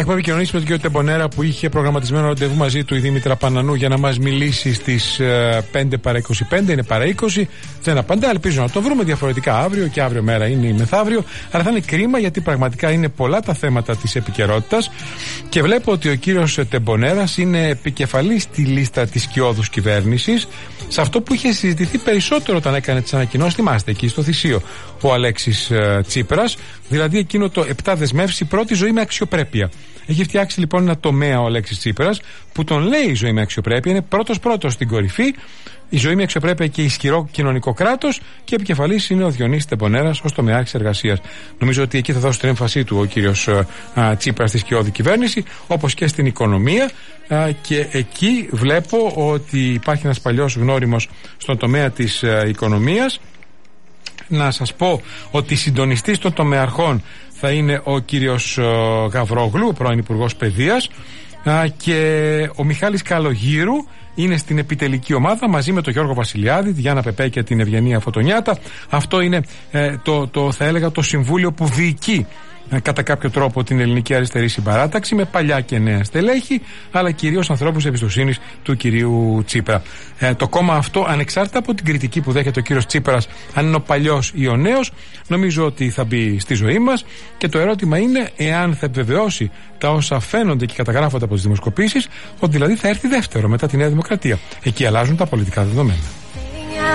Έχουμε επικοινωνήσει με τον κύριο Τεμπονέρα που είχε προγραμματισμένο ραντεβού μαζί του η Δήμητρα Πανανού για να μας μιλήσει στις 5 παρά 25, είναι παρά 20. Δεν απαντά, ελπίζω να το βρούμε διαφορετικά αύριο και αύριο μέρα είναι η μεθαύριο. Αλλά θα είναι κρίμα γιατί πραγματικά είναι πολλά τα θέματα της επικαιρότητας και βλέπω ότι ο κύριος Τεμπονέρας είναι επικεφαλής στη λίστα της σκιώδους κυβέρνησης σε αυτό που είχε συζητηθεί περισσότερο όταν έκανε τις ανακοινώσεις. Θυμάστε εκεί στο Θησίο ο Αλέξης Τσίπρας, δηλαδή εκείνο το 7 δεσμεύσεις, η πρώτη ζωή με αξιοπρέπεια. Έχει φτιάξει λοιπόν ένα τομέα ο Αλέξης Τσίπρας που τον λέει η ζωή με αξιοπρέπεια, είναι πρώτος στην κορυφή. Η ζωή με αξιοπρέπεια και ισχυρό κοινωνικό κράτος και επικεφαλής είναι ο Διονύσης Τεμπονέρας ως τομεάρχης εργασίας. Νομίζω ότι εκεί θα δώσει την έμφασή του ο κύριος Τσίπρας στη σκιώδη κυβέρνηση, όπως και στην οικονομία. Και εκεί βλέπω ότι υπάρχει ένας παλιός γνώριμος στον τομέα της οικονομίας. Να σας πω ότι συντονιστής των τομεαρχών θα είναι ο κύριος Γαβρόγλου, ο πρώην Υπουργός Παιδείας, και ο Μιχάλης Καλογύρου είναι στην επιτελική ομάδα μαζί με τον Γιώργο Βασιλιάδη, τη Γιάννα Πεπέ και την Ευγενία Φωτονιάτα. Αυτό είναι θα έλεγα το συμβούλιο που διοικεί κατά κάποιο τρόπο την ελληνική αριστερή συμπαράταξη, με παλιά και νέα στελέχη, αλλά κυρίως ανθρώπους εμπιστοσύνης του κυρίου Τσίπρα. Το κόμμα αυτό, ανεξάρτητα από την κριτική που δέχεται ο κύριος Τσίπρας, αν είναι ο παλιός ή ο νέος, νομίζω ότι θα μπει στη ζωή μας. Και το ερώτημα είναι εάν θα επιβεβαιώσει τα όσα φαίνονται και καταγράφονται από τις δημοσκοπήσεις, ότι δηλαδή θα έρθει δεύτερο μετά τη Νέα Δημοκρατία. Εκεί αλλάζουν τα πολιτικά δεδομένα.